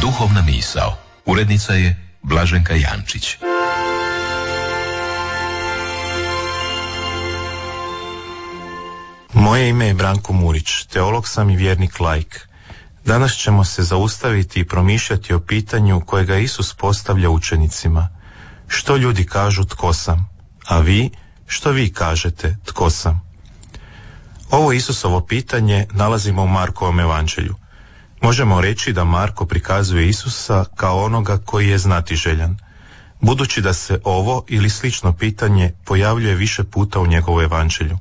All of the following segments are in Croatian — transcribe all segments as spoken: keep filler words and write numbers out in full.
Duhovna misao. Urednica je Blaženka Jančić. Moje ime je Branko Murić, teolog sam i vjernik laik. Danas ćemo se zaustaviti i promišljati o pitanju kojega Isus postavlja učenicima. Što ljudi kažu tko sam? A vi, što vi kažete tko sam? Ovo Isusovo pitanje nalazimo u Markovom evanđelju. Možemo reći da Marko prikazuje Isusa kao onoga koji je znatiželjan, budući da se ovo ili slično pitanje pojavljuje više puta u njegovu evanđelju.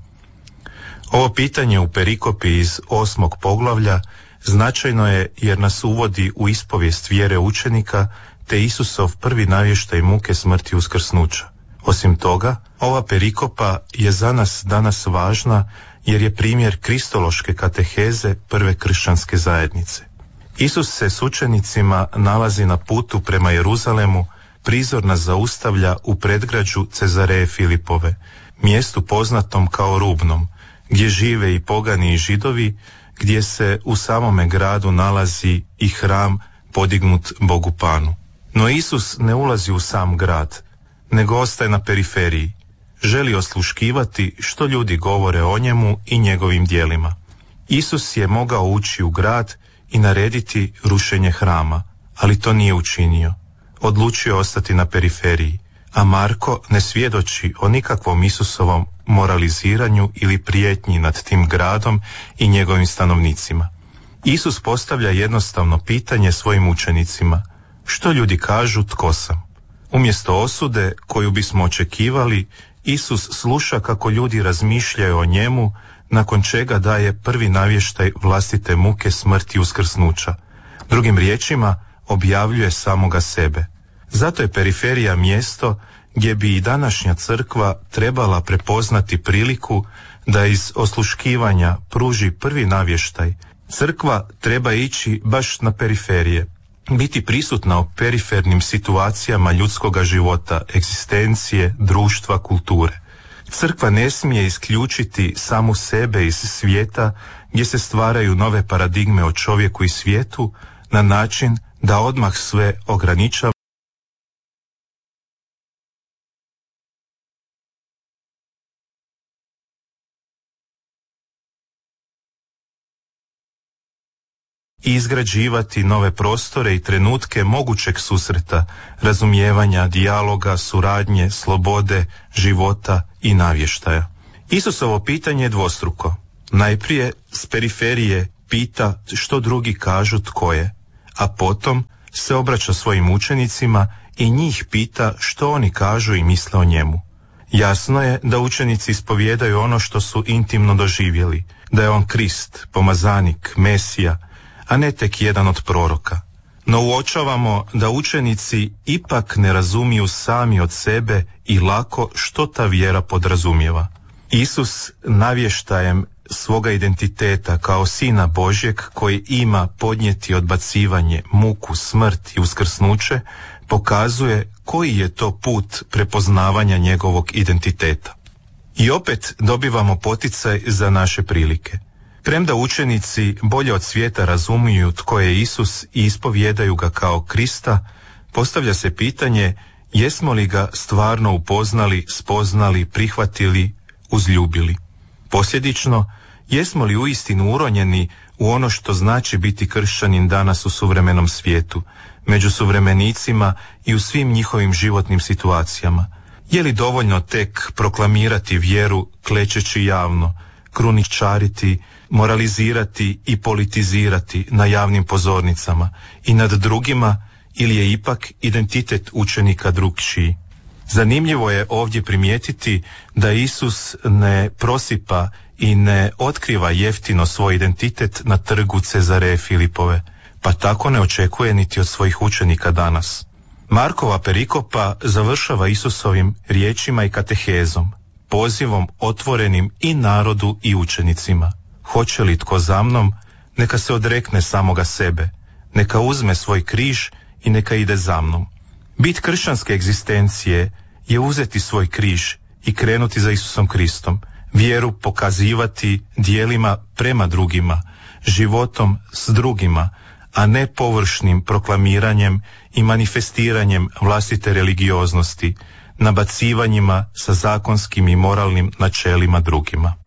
Ovo pitanje u perikopi iz osmog poglavlja značajno je jer nas uvodi u ispovijest vjere učenika te Isusov prvi navještaj muke, smrti i uskrsnuća. Osim toga, ova perikopa je za nas danas važna jer je primjer kristološke kateheze prve kršćanske zajednice. Isus se s učenicima nalazi na putu prema Jeruzalemu, prizor nas zaustavlja u predgrađu Cezareje Filipove, mjestu poznatom kao Rubnom, gdje žive i pogani i Židovi, gdje se u samome gradu nalazi i hram podignut Bogu Panu. No Isus ne ulazi u sam grad, nego ostaje na periferiji. Želi osluškivati što ljudi govore o njemu i njegovim djelima. Isus je mogao ući u grad i narediti rušenje hrama, ali to nije učinio. Odlučio ostati na periferiji, a Marko ne svjedoči o nikakvom Isusovom moraliziranju ili prijetnji nad tim gradom i njegovim stanovnicima. Isus postavlja jednostavno pitanje svojim učenicima: što ljudi kažu tko sam? Umjesto osude koju bismo očekivali, Isus sluša kako ljudi razmišljaju o njemu, nakon čega daje prvi navještaj vlastite muke, smrti i uskrsnuća. Drugim riječima, objavljuje samoga sebe. Zato je periferija mjesto gdje bi i današnja crkva trebala prepoznati priliku da iz osluškivanja pruži prvi navještaj. Crkva treba ići baš na periferije, biti prisutna u perifernim situacijama ljudskoga života, egzistencije, društva, kulture. Crkva ne smije isključiti samu sebe iz svijeta gdje se stvaraju nove paradigme o čovjeku i svijetu na način da odmah sve ograničava i izgrađivati nove prostore i trenutke mogućeg susreta, razumijevanja, dijaloga, suradnje, slobode, života i navještaja. Isusovo pitanje je dvostruko. Najprije s periferije pita što drugi kažu tko je, a potom se obraća svojim učenicima i njih pita što oni kažu i misle o njemu. Jasno je da učenici ispovijedaju ono što su intimno doživjeli, da je on Krist, pomazanik, Mesija, a ne tek jedan od proroka. No uočavamo da učenici ipak ne razumiju sami od sebe i lako što ta vjera podrazumijeva. Isus navještajem svoga identiteta kao Sina Božjeg koji ima podnijeti odbacivanje, muku, smrt i uskrsnuće, pokazuje koji je to put prepoznavanja njegovog identiteta. I opet dobivamo poticaj za naše prilike. Premda učenici bolje od svijeta razumiju tko je Isus i ispovijedaju ga kao Krista, postavlja se pitanje jesmo li ga stvarno upoznali, spoznali, prihvatili, uzljubili. Posljedično, jesmo li uistinu uronjeni u ono što znači biti kršćanin danas u suvremenom svijetu, među suvremenicima i u svim njihovim životnim situacijama? Je li dovoljno tek proklamirati vjeru klečeći javno, kruničariti, moralizirati i politizirati na javnim pozornicama i nad drugima, ili je ipak identitet učenika drukčiji? Zanimljivo je ovdje primijetiti da Isus ne prosipa i ne otkriva jeftino svoj identitet na trgu Cezareje Filipove, pa tako ne očekuje niti od svojih učenika danas. Markova perikopa završava Isusovim riječima i katehezom, pozivom otvorenim i narodu i učenicima. Hoće li tko za mnom, neka se odrekne samoga sebe, neka uzme svoj križ i neka ide za mnom. Bit kršćanske egzistencije je uzeti svoj križ i krenuti za Isusom Kristom, vjeru pokazivati djelima prema drugima, životom s drugima, a ne površnim proklamiranjem i manifestiranjem vlastite religioznosti, nabacivanjima sa zakonskim i moralnim načelima drugima.